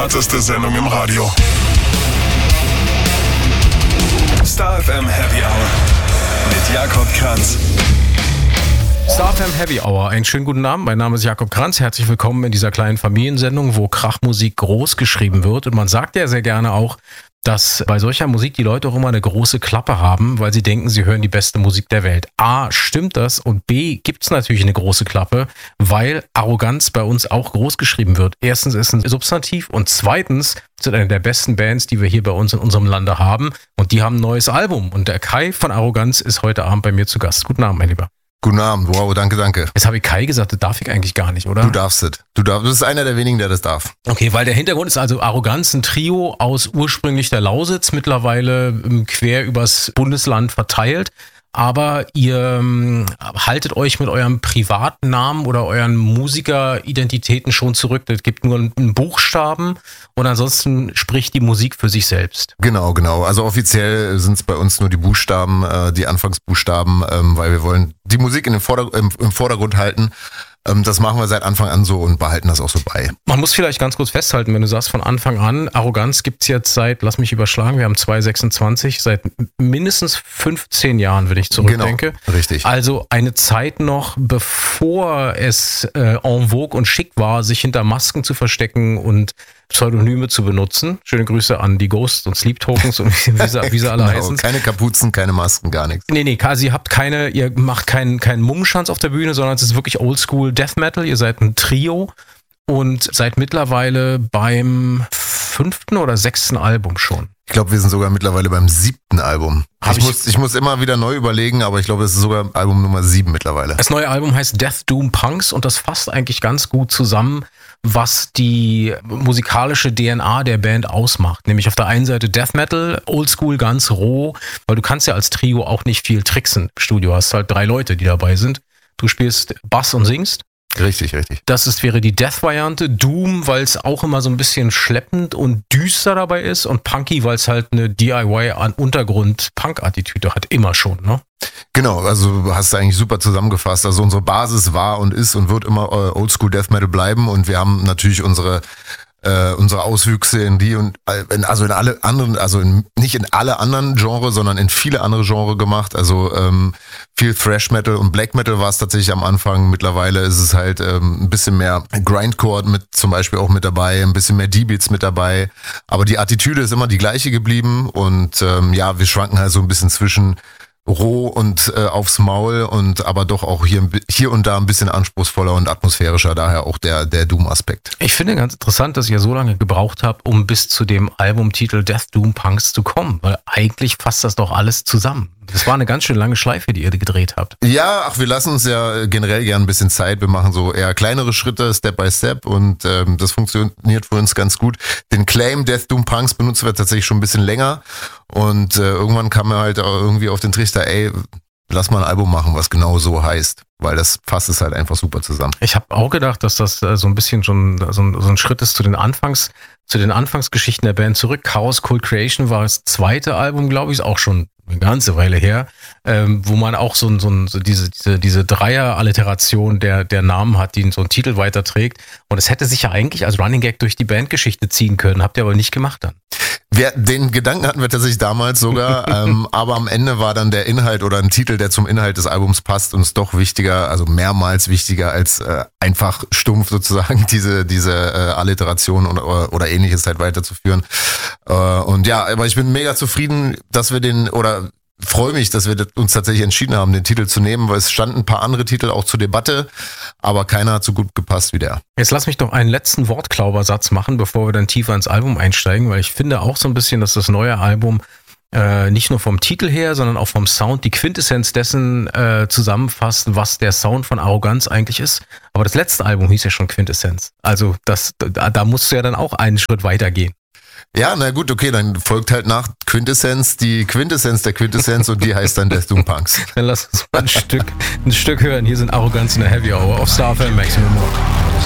härteste Sendung im Radio. Star FM Happy Hour mit Jakob Kranz. Star FM Happy Hour. Einen schönen guten Abend. Mein Name ist Jakob Kranz. Herzlich willkommen in dieser kleinen Familiensendung, wo Krachmusik groß geschrieben wird. Und man sagt ja sehr gerne auch, dass bei solcher Musik die Leute auch immer eine große Klappe haben, weil sie denken, sie hören die beste Musik der Welt. A, stimmt das? Und B, gibt es natürlich eine große Klappe, weil Arroganz bei uns auch groß geschrieben wird. Erstens ist ein Substantiv und zweitens sind eine der besten Bands, die wir hier bei uns in unserem Lande haben. Und die haben ein neues Album. Und der Kai von Arroganz ist heute Abend bei mir zu Gast. Guten Abend, mein Lieber. Guten Abend, wow, danke. Jetzt habe ich Kai gesagt, das darf ich eigentlich gar nicht, oder? Du darfst es. Du bist einer der wenigen, der das darf. Okay, weil der Hintergrund ist also Arroganz, ein Trio aus ursprünglich der Lausitz, mittlerweile quer übers Bundesland verteilt. Aber ihr haltet euch mit eurem privaten Namen oder euren Musikeridentitäten schon zurück. Es gibt nur einen Buchstaben und ansonsten spricht die Musik für sich selbst. Genau. Also offiziell sind es bei uns nur die Buchstaben, die Anfangsbuchstaben, weil wir wollen die Musik im Vordergrund halten. Das machen wir seit Anfang an so und behalten das auch so bei. Man muss vielleicht ganz kurz festhalten, wenn du sagst, von Anfang an, Arroganz gibt's jetzt seit, lass mich überschlagen, wir haben 2026, seit mindestens 15 Jahren, wenn ich zurückdenke. Genau, richtig. Also eine Zeit noch, bevor es en vogue und schick war, sich hinter Masken zu verstecken und Pseudonyme zu benutzen. Schöne Grüße an die Ghosts und Sleep Tokens und wie sie alle heißen. Keine Kapuzen, keine Masken, gar nichts. Nee, ihr macht keinen Mummenschanz auf der Bühne, sondern es ist wirklich Oldschool Death Metal. Ihr seid ein Trio und seid mittlerweile beim 5. oder 6. Album schon. Ich glaube, wir sind sogar mittlerweile beim 7. Album. Ich muss immer wieder neu überlegen, aber ich glaube, es ist sogar Album Nummer 7 mittlerweile. Das neue Album heißt Death Doom Punks und das fasst eigentlich ganz gut zusammen, was die musikalische DNA der Band ausmacht. Nämlich auf der einen Seite Death Metal, Oldschool, ganz roh, weil du kannst ja als Trio auch nicht viel tricksen. Im Studio hast halt 3 Leute, die dabei sind. Du spielst Bass und singst. Richtig. Wäre die Death-Variante. Doom, weil es auch immer so ein bisschen schleppend und düster dabei ist. Und Punky, weil es halt eine DIY-Untergrund-Punk-Attitüde hat. Immer schon, ne? Genau, also hast du eigentlich super zusammengefasst. Also unsere Basis war und ist und wird immer Oldschool Death Metal bleiben. Und wir haben natürlich unsere Auswüchse in die und in alle anderen, nicht in alle anderen Genres, sondern in viele andere Genres gemacht. Also viel Thrash Metal und Black Metal war es tatsächlich am Anfang. Mittlerweile ist es halt ein bisschen mehr Grindcore mit zum Beispiel auch mit dabei, ein bisschen mehr D-Beats mit dabei. Aber die Attitüde ist immer die gleiche geblieben und wir schwanken halt so ein bisschen zwischen roh und aufs Maul und aber doch auch hier und da ein bisschen anspruchsvoller und atmosphärischer, daher auch der Doom-Aspekt. Ich finde ganz interessant, dass ihr so lange gebraucht habt, um bis zu dem Albumtitel Death Doom Punks zu kommen, weil eigentlich fasst das doch alles zusammen. Das war eine ganz schön lange Schleife, die ihr gedreht habt. Ja, wir lassen uns ja generell gern ein bisschen Zeit. Wir machen so eher kleinere Schritte, Step by Step und das funktioniert für uns ganz gut. Den Claim Death Doom Punks benutzen wir tatsächlich schon ein bisschen länger und irgendwann kam er halt auch irgendwie auf den Trichter, lass mal ein Album machen, was genau so heißt, weil das fasst es halt einfach super zusammen. Ich habe auch gedacht, dass das so ein bisschen schon so ein Schritt ist zu den Anfangsgeschichten der Band zurück. Chaos Cult Creation war das 2. Album, glaube ich, ist auch schon eine ganze Weile her, wo man auch so diese Dreier-Alliteration der Namen hat, die so einen Titel weiterträgt. Und es hätte sich ja eigentlich als Running Gag durch die Bandgeschichte ziehen können, habt ihr aber nicht gemacht dann. Den Gedanken hatten wir tatsächlich damals sogar, aber am Ende war dann der Inhalt oder ein Titel, der zum Inhalt des Albums passt, uns doch wichtiger, also mehrmals wichtiger als einfach stumpf sozusagen diese Alliteration oder ähnliches halt weiterzuführen. Und ja, aber ich bin mega zufrieden, dass wir freue mich, dass wir uns tatsächlich entschieden haben, den Titel zu nehmen, weil es standen ein paar andere Titel auch zur Debatte, aber keiner hat so gut gepasst wie der. Jetzt lass mich doch einen letzten Wortklaubersatz machen, bevor wir dann tiefer ins Album einsteigen, weil ich finde auch so ein bisschen, dass das neue Album nicht nur vom Titel her, sondern auch vom Sound die Quintessenz dessen zusammenfasst, was der Sound von Arroganz eigentlich ist. Aber das letzte Album hieß ja schon Quintessenz. Also da musst du ja dann auch einen Schritt weiter gehen. Ja, na gut, okay, dann folgt halt nach Quintessenz die Quintessenz der Quintessenz und die heißt dann Death Doom Punks. Dann lass uns mal ein Stück hören. Hier sind Arroganz in der Heavy Hour auf Star FM Maximum Mode.